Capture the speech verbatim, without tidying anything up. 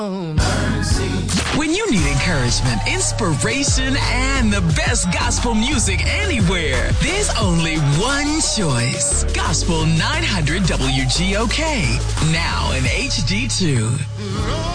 When you need encouragement, inspiration, and the best gospel music anywhere, there's only one choice. Gospel nine hundred W G O K, now in H D two.